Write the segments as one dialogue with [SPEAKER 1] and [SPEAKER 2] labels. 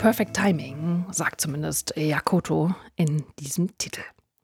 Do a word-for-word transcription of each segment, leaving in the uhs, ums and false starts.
[SPEAKER 1] Perfect Timing, sagt zumindest Jakoto in diesem Titel.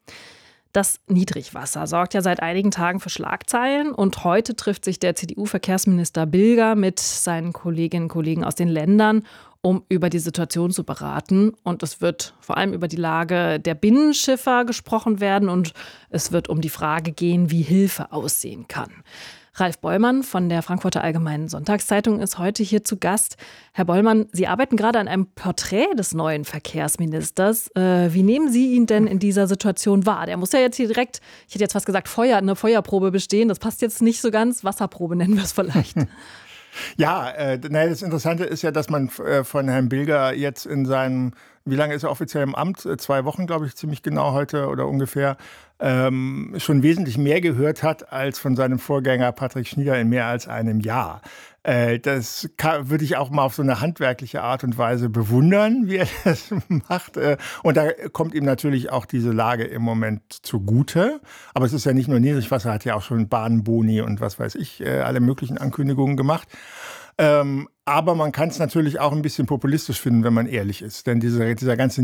[SPEAKER 1] Das Niedrigwasser sorgt ja seit einigen Tagen für Schlagzeilen und heute trifft sich der C D U-Verkehrsminister Bilger mit seinen Kolleginnen und Kollegen aus den Ländern, um über die Situation zu beraten. Und es wird vor allem über die Lage der Binnenschiffer gesprochen werden und es wird um die Frage gehen, wie Hilfe aussehen kann. Ralf Bollmann von der Frankfurter Allgemeinen Sonntagszeitung ist heute hier zu Gast. Herr Bollmann, Sie arbeiten gerade an einem Porträt des neuen Verkehrsministers. Äh, wie nehmen Sie ihn denn in dieser Situation wahr? Der muss ja jetzt hier direkt, ich hätte jetzt fast gesagt, Feuer, eine Feuerprobe bestehen. Das passt jetzt nicht so ganz. Wasserprobe nennen wir es vielleicht.
[SPEAKER 2] Ja, äh, das Interessante ist ja, dass man äh, von Herrn Bilger jetzt in seinem, wie lange ist er offiziell im Amt? Zwei Wochen, glaube ich, ziemlich genau heute oder ungefähr, ähm, schon wesentlich mehr gehört hat als von seinem Vorgänger Patrick Schnieder in mehr als einem Jahr. Äh, das kann, würde ich auch mal auf so eine handwerkliche Art und Weise bewundern, wie er das macht. Äh, und da kommt ihm natürlich auch diese Lage im Moment zugute. Aber es ist ja nicht nur Niedrigwasser, hat ja auch schon Bahnboni und was weiß ich, äh, alle möglichen Ankündigungen gemacht. Ähm, aber man kann es natürlich auch ein bisschen populistisch finden, wenn man ehrlich ist. Denn diese, dieser ganze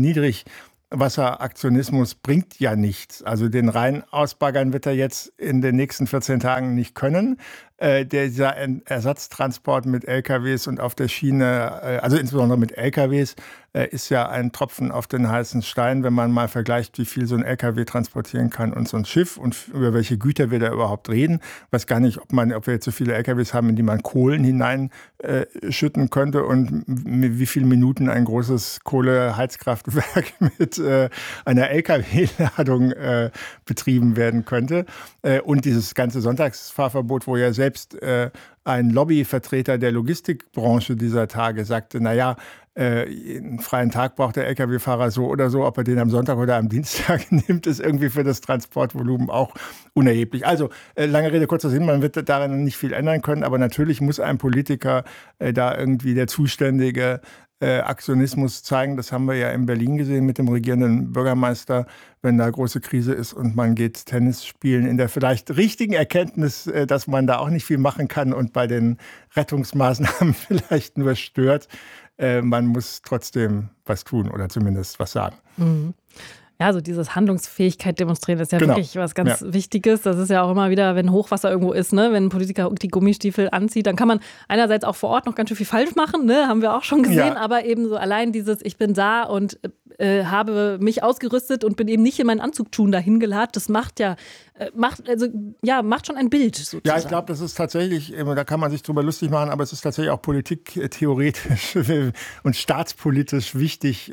[SPEAKER 2] Niedrigwasseraktionismus bringt ja nichts. Also den Rhein ausbaggern wird er jetzt in den nächsten vierzehn Tagen nicht können. Äh, der, dieser Ersatztransport mit L K Ws und auf der Schiene, äh, also insbesondere mit L K Ws, äh, ist ja ein Tropfen auf den heißen Stein, wenn man mal vergleicht, wie viel so ein L K W transportieren kann und so ein Schiff und über welche Güter wir da überhaupt reden. Ich weiß gar nicht, ob, man, ob wir jetzt so viele L K Ws haben, in die man Kohlen hineinschütten äh, könnte und wie viele Minuten ein großes Kohleheizkraftwerk mit äh, einer L K W-Ladung äh, betrieben werden könnte. Äh, und dieses ganze Sonntagsfahrverbot, wo ja selbst Selbst äh, ein Lobbyvertreter der Logistikbranche dieser Tage sagte, naja, äh, einen freien Tag braucht der L K W-Fahrer so oder so, ob er den am Sonntag oder am Dienstag nimmt, ist irgendwie für das Transportvolumen auch unerheblich. Also äh, lange Rede, kurzer Sinn, man wird daran nicht viel ändern können, aber natürlich muss ein Politiker äh, da irgendwie der zuständige Äh, Aktionismus zeigen. Das haben wir ja in Berlin gesehen mit dem regierenden Bürgermeister, wenn da große Krise ist und man geht Tennis spielen in der vielleicht richtigen Erkenntnis, äh, dass man da auch nicht viel machen kann und bei den Rettungsmaßnahmen vielleicht nur stört. Äh, man muss trotzdem was tun oder zumindest was sagen.
[SPEAKER 1] Mhm. Ja, also dieses Handlungsfähigkeit demonstrieren ist ja
[SPEAKER 2] genau.
[SPEAKER 1] wirklich was ganz
[SPEAKER 2] ja.
[SPEAKER 1] Wichtiges. Das ist ja auch immer wieder, wenn Hochwasser irgendwo ist, ne, wenn ein Politiker die Gummistiefel anzieht, dann kann man einerseits auch vor Ort noch ganz schön viel falsch machen, ne, haben wir auch schon gesehen,
[SPEAKER 2] Ja.
[SPEAKER 1] aber eben so allein dieses, ich bin da und äh, habe mich ausgerüstet und bin eben nicht in meinen Anzugtun dahin geladen, das macht ja, äh, macht, also, ja, macht schon ein Bild sozusagen.
[SPEAKER 2] Ja, ich glaube, das ist tatsächlich, da kann man sich drüber lustig machen, aber es ist tatsächlich auch politiktheoretisch und staatspolitisch wichtig,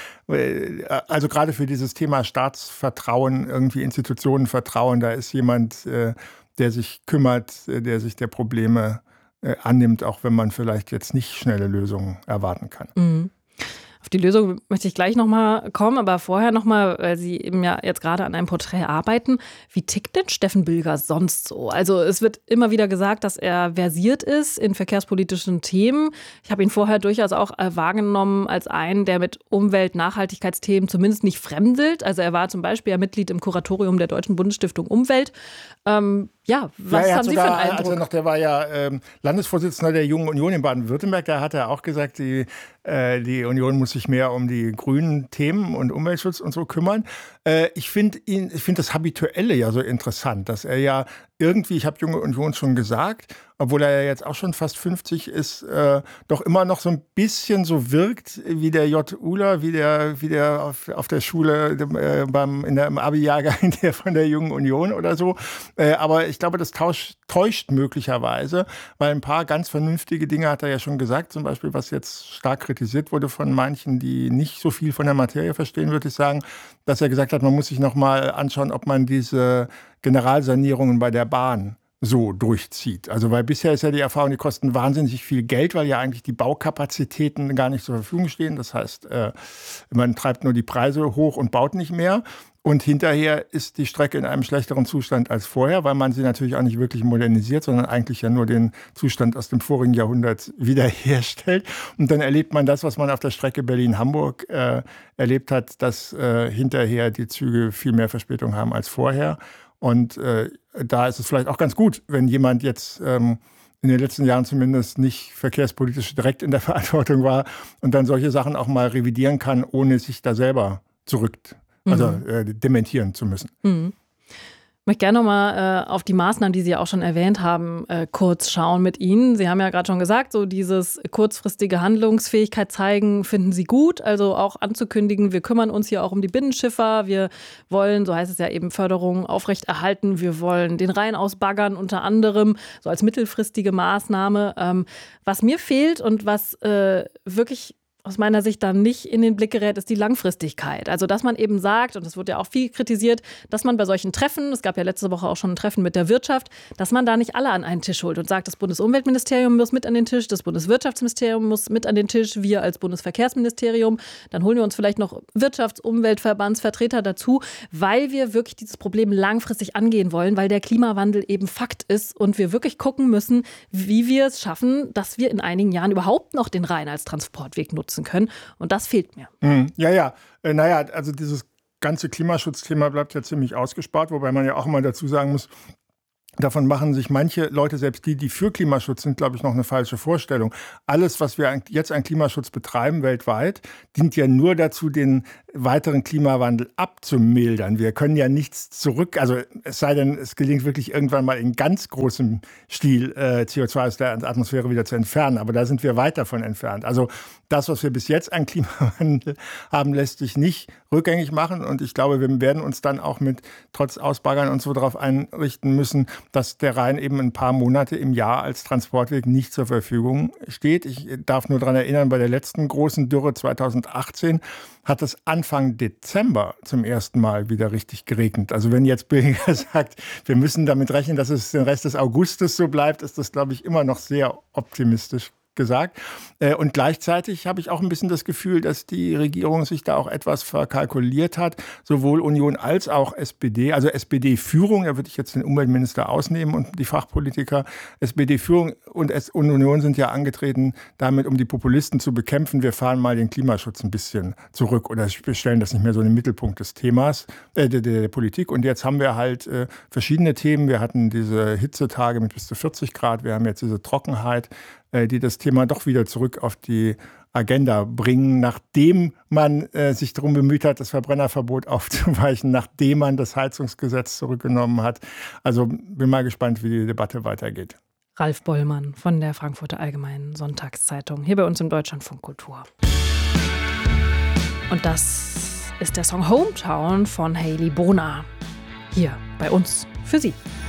[SPEAKER 2] also gerade für dieses Thema Staatsvertrauen, irgendwie Institutionenvertrauen, da ist jemand, der sich kümmert, der sich der Probleme annimmt, auch wenn man vielleicht jetzt nicht schnelle Lösungen erwarten kann.
[SPEAKER 1] Mhm. Auf die Lösung möchte ich gleich nochmal kommen, aber vorher nochmal, weil Sie eben ja jetzt gerade an einem Porträt arbeiten. Wie tickt denn Steffen Bilger sonst so? Also es wird immer wieder gesagt, dass er versiert ist in verkehrspolitischen Themen. Ich habe ihn vorher durchaus auch wahrgenommen als einen, der mit Umwelt-Nachhaltigkeitsthemen zumindest nicht fremdelt. Also er war zum Beispiel ja Mitglied im Kuratorium der Deutschen Bundesstiftung Umwelt. Ähm, ja, was
[SPEAKER 2] ja,
[SPEAKER 1] haben Sie für einen Eindruck?
[SPEAKER 2] Also noch, der war ja ähm, Landesvorsitzender der Jungen Union in Baden-Württemberg. Da hat er auch gesagt, die, äh, die Union muss sich mehr um die grünen Themen und Umweltschutz und so kümmern. Äh, ich finde ihn, ich finde das Habituelle ja so interessant, dass er ja irgendwie, ich habe Junge Union schon gesagt, obwohl er ja jetzt auch schon fast fünfzig ist, äh, doch immer noch so ein bisschen so wirkt wie der J. Uhler, wie der, wie der auf, auf der Schule äh, beim, in der, im Abi-Jahrgang der von der Jungen Union oder so. Äh, aber ich glaube, das tausch, täuscht möglicherweise, weil ein paar ganz vernünftige Dinge hat er ja schon gesagt, zum Beispiel, was jetzt stark kritisiert wurde von manchen, die nicht so viel von der Materie verstehen, würde ich sagen, dass er gesagt hat, man muss sich noch mal anschauen, ob man diese Generalsanierungen bei der Bahn so durchzieht. Also weil bisher ist ja die Erfahrung, die kosten wahnsinnig viel Geld, weil ja eigentlich die Baukapazitäten gar nicht zur Verfügung stehen. Das heißt, man treibt nur die Preise hoch und baut nicht mehr. Und hinterher ist die Strecke in einem schlechteren Zustand als vorher, weil man sie natürlich auch nicht wirklich modernisiert, sondern eigentlich ja nur den Zustand aus dem vorigen Jahrhundert wiederherstellt. Und dann erlebt man das, was man auf der Strecke Berlin-Hamburg äh, erlebt hat, dass äh, hinterher die Züge viel mehr Verspätung haben als vorher. Und äh, da ist es vielleicht auch ganz gut, wenn jemand jetzt ähm, in den letzten Jahren zumindest nicht verkehrspolitisch direkt in der Verantwortung war und dann solche Sachen auch mal revidieren kann, ohne sich da selber zurück, also mhm. äh, dementieren zu müssen.
[SPEAKER 1] Mhm. Ich möchte gerne nochmal äh, auf die Maßnahmen, die Sie ja auch schon erwähnt haben, äh, kurz schauen mit Ihnen. Sie haben ja gerade schon gesagt, so dieses kurzfristige Handlungsfähigkeit zeigen, finden Sie gut. Also auch anzukündigen, wir kümmern uns hier auch um die Binnenschiffer. Wir wollen, so heißt es ja eben, Förderung aufrechterhalten. Wir wollen den Rhein ausbaggern unter anderem, so als mittelfristige Maßnahme. Ähm, was mir fehlt und was äh, wirklich aus meiner Sicht dann nicht in den Blick gerät, ist die Langfristigkeit. Also, dass man eben sagt, und das wird ja auch viel kritisiert, dass man bei solchen Treffen, es gab ja letzte Woche auch schon ein Treffen mit der Wirtschaft, dass man da nicht alle an einen Tisch holt und sagt, das Bundesumweltministerium muss mit an den Tisch, das Bundeswirtschaftsministerium muss mit an den Tisch, wir als Bundesverkehrsministerium, dann holen wir uns vielleicht noch Wirtschafts-, Umweltverbandsvertreter dazu, weil wir wirklich dieses Problem langfristig angehen wollen, weil der Klimawandel eben Fakt ist und wir wirklich gucken müssen, wie wir es schaffen, dass wir in einigen Jahren überhaupt noch den Rhein als Transportweg nutzen können. Und das fehlt mir.
[SPEAKER 2] Mhm. Ja, ja. Äh, naja, also dieses ganze Klimaschutzthema bleibt ja ziemlich ausgespart, wobei man ja auch immer dazu sagen muss, davon machen sich manche Leute, selbst die, die für Klimaschutz sind, glaube ich, noch eine falsche Vorstellung. Alles, was wir jetzt an Klimaschutz betreiben weltweit, dient ja nur dazu, den weiteren Klimawandel abzumildern. Wir können ja nichts zurück, also es sei denn, es gelingt wirklich irgendwann mal in ganz großem Stil äh, C O zwei aus der Atmosphäre wieder zu entfernen. Aber da sind wir weit davon entfernt. Also das, was wir bis jetzt an Klimawandel haben, lässt sich nicht rückgängig machen. Und ich glaube, wir werden uns dann auch mit trotz Ausbaggern und so darauf einrichten müssen, dass der Rhein eben ein paar Monate im Jahr als Transportweg nicht zur Verfügung steht. Ich darf nur daran erinnern, bei der letzten großen Dürre zweitausendachtzehn hat es Anfang Dezember zum ersten Mal wieder richtig geregnet. Also wenn jetzt Billiger sagt, wir müssen damit rechnen, dass es den Rest des Augustes so bleibt, ist das, glaube ich, immer noch sehr optimistisch gesagt. Und gleichzeitig habe ich auch ein bisschen das Gefühl, dass die Regierung sich da auch etwas verkalkuliert hat, sowohl Union als auch S P D. Also S P D-Führung, da würde ich jetzt den Umweltminister ausnehmen und die Fachpolitiker. S P D-Führung und Union sind ja angetreten, damit um die Populisten zu bekämpfen. Wir fahren mal den Klimaschutz ein bisschen zurück oder stellen das nicht mehr so in den Mittelpunkt des Themas, äh, der, der Politik. Und jetzt haben wir halt äh, verschiedene Themen. Wir hatten diese Hitzetage mit bis zu vierzig Grad. Wir haben jetzt diese Trockenheit, die das Thema doch wieder zurück auf die Agenda bringen, nachdem man äh, sich darum bemüht hat, das Verbrennerverbot aufzuweichen, nachdem man das Heizungsgesetz zurückgenommen hat. Also bin mal gespannt, wie die Debatte weitergeht.
[SPEAKER 1] Ralf Bollmann von der Frankfurter Allgemeinen Sonntagszeitung, hier bei uns im Deutschlandfunk Kultur. Und das ist der Song Hometown von Hailey Bonar, hier bei uns für Sie.